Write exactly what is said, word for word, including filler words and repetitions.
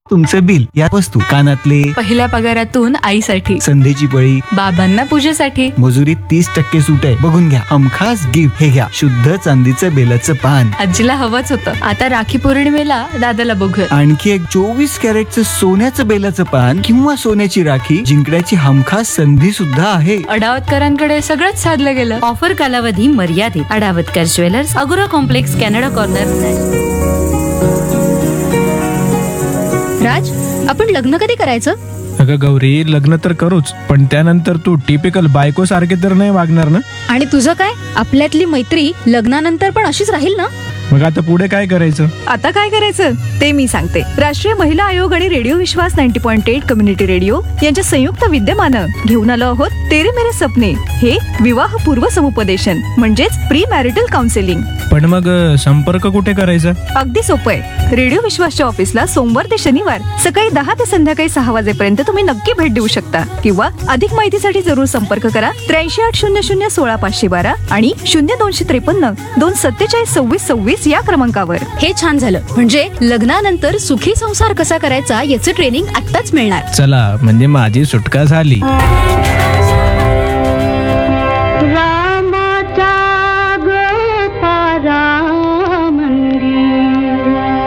तुमचं बिल, या वस्तू, कानातले, पहिल्या पगारातून आईसाठी, संधीची पळी, बाबांना पूजेसाठी, मजुरीत तीस टक्के सूट आहे, बघून घ्या. हमखास गिफ्ट हे घ्या, शुद्ध चांदीचं बेलाचं पान. आजीला हवंच होतं. आता राखी पौर्णिमेला दादाला बघूया. आणखी एक चोवीस कॅरेटचं सोन्याचं बेलाचं पान किंवा सोन्याची राखी जिंकण्याची हमखास संधी सुद्धा आहे. अडावतकरांकडे सगळंच साधलं गेलं. ऑफर कालावधी मर्यादित. अडावतकर ज्वेलर्स, अगोरा कॉम्प्लेक्स, कॅनडा कॉर्नर. राज, आपण लग्न कधी करायचं? अगं गौरी, लग्न तर करूच, पण त्यानंतर तू टिपिकल बायको सारखे तर नाही वागणार ना? आणि तुझं काय? आपल्यातली मैत्री लग्नानंतर पण अशीच राहील ना? मग आता पुढे काय करायचं? आता काय करायचं ते मी सांगते. राष्ट्रीय महिला आयोग आणि रेडिओ विश्वास नव्वद पॉईंट आठ कम्युनिटी रेडिओ यांच्या संयुक्त विद्यमानं घेऊन आलो आहोत तेरे मेरे सपने, हे विवाह पूर्व समुपदेशन म्हणजेच प्री मॅरिटल काउन्सिलिंग. पण मग अ, संपर्क कुठे करायचा? अगदी सोपं आहे. रेडिओ विश्वासच्या ऑफिसला सोमवार ते शनिवार सकाळी दहा ते संध्याकाळी सहा वाजेपर्यंत तुम्ही नक्की भेट देऊ शकता, किंवा अधिक माहितीसाठी जरूर संपर्क करा त्र्याऐंशी आठ शून्य शून्य सोळा पाचशे बारा आणि शून्य दोनशे त्रेपन्न दोन सत्तेचाळीस सव्वीस सव्वीस या क्रमांकावर. हे छान झालं. म्हणजे लग्नानंतर सुखी संसार कसा करायचा याचं ट्रेनिंग आत्ताच मिळणार. चला, म्हणजे माझी सुटका झाली.